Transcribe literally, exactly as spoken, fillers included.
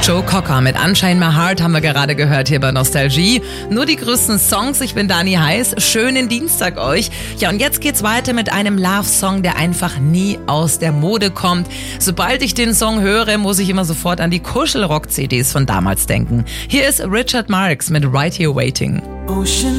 Joe Cocker mit Unchain My Heart haben wir gerade gehört hier bei Nostalgie. Nur die größten Songs, ich bin Dani Heiß. Schönen Dienstag euch. Ja, und jetzt geht's weiter mit einem Love-Song, der einfach nie aus der Mode kommt. Sobald ich den Song höre, muss ich immer sofort an die Kuschelrock-C Ds von damals denken. Hier ist Richard Marx mit Right Here Waiting.